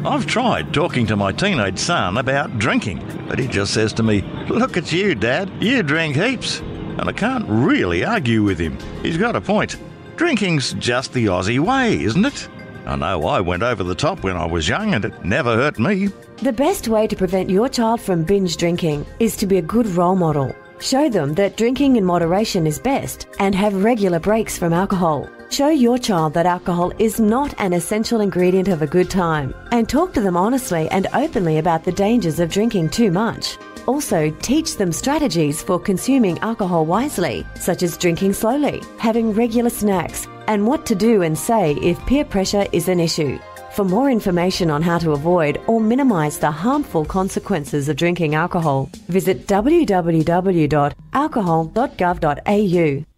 I've tried talking to my teenage son about drinking, but he just says to me, "Look at you, Dad, you drink heaps." And I can't really argue with him. He's got a point. Drinking's just the Aussie way, isn't it? I know I went over the top when I was young and it never hurt me. The best way to prevent your child from binge drinking is to be a good role model. Show them that drinking in moderation is best and have regular breaks from alcohol. Show your child that alcohol is not an essential ingredient of a good time, and talk to them honestly and openly about the dangers of drinking too much. Also, teach them strategies for consuming alcohol wisely, such as drinking slowly, having regular snacks, and what to do and say if peer pressure is an issue. For more information on how to avoid or minimise the harmful consequences of drinking alcohol, visit www.alcohol.gov.au.